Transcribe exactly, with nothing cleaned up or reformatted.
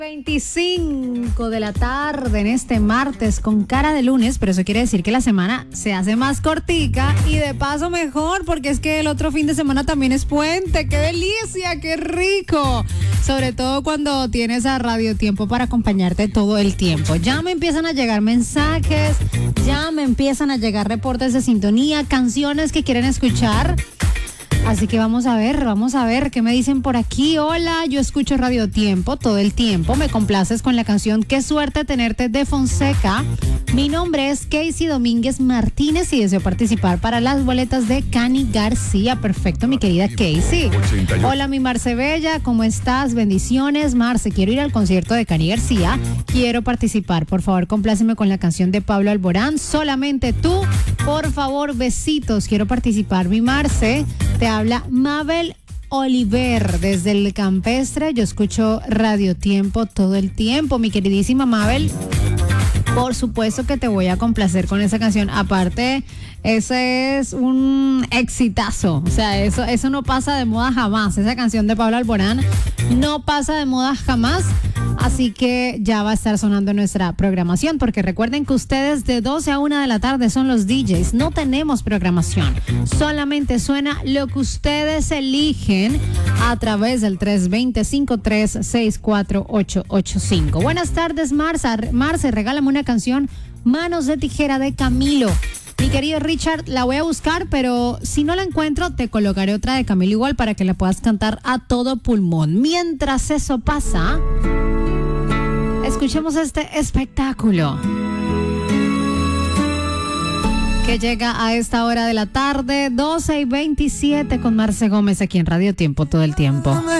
veinticinco de la tarde en este martes con cara de lunes, pero eso quiere decir que la semana se hace más cortica y de paso mejor, porque es que el otro fin de semana también es puente. ¡Qué delicia! ¡Qué rico! Sobre todo cuando tienes a Radio Tiempo para acompañarte todo el tiempo. Ya me empiezan a llegar mensajes, ya me empiezan a llegar reportes de sintonía, canciones que quieren escuchar. Así que vamos a ver, vamos a ver qué me dicen por aquí. Hola, yo escucho Radio Tiempo todo el tiempo. Me complaces con la canción Qué suerte tenerte de Fonseca. Mi nombre es Casey Domínguez Martínez y deseo participar para las boletas de Cani García. Perfecto, mi querida Casey. Hola, mi Marce Bella, ¿cómo estás? Bendiciones. Marce, quiero ir al concierto de Cani García. Quiero participar. Por favor, compláceme con la canción de Pablo Alborán. Solamente tú. Por favor, besitos. Quiero participar. Mi Marce, te habla Mabel Oliver desde el Campestre. Yo escucho Radio Tiempo todo el tiempo, mi queridísima Mabel. Por supuesto que te voy a complacer con esa canción. Aparte, ese es un exitazo. O sea, eso, eso no pasa de moda jamás. Esa canción de Pablo Alborán no pasa de moda jamás. Así que ya va a estar sonando nuestra programación, porque recuerden que ustedes de doce a una de la tarde son los D Js. No tenemos programación. Solamente suena lo que ustedes eligen a través del tres dos cero, cinco tres seis cuatro ocho ocho cinco. Buenas tardes, Marza. Marce, regálame una canción, Manos de Tijera de Camilo. Mi querido Richard, la voy a buscar, pero si no la encuentro, te colocaré otra de Camilo igual para que la puedas cantar a todo pulmón. Mientras eso pasa, escuchemos este espectáculo que llega a esta hora de la tarde, doce y veintisiete, con Marce Gómez aquí en Radio Tiempo todo el tiempo.